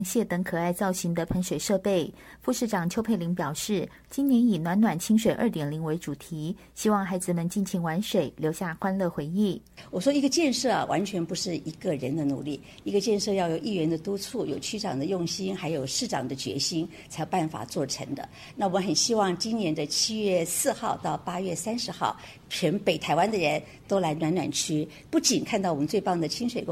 蟹等可爱造型的喷水设备。副市长邱佩玲表示，今年以暖暖清水 2.0 为主题，希望孩子们尽情玩水，留下欢乐回忆。 我说一个建设完全不是一个人的努力，一个建设要有议员的督促，有区长的用心，还有市长的决心，才有办法做成的。那我很希望今年的7月4号到8月30号，全北台湾的人都来暖暖区，不仅看到我们最棒的清水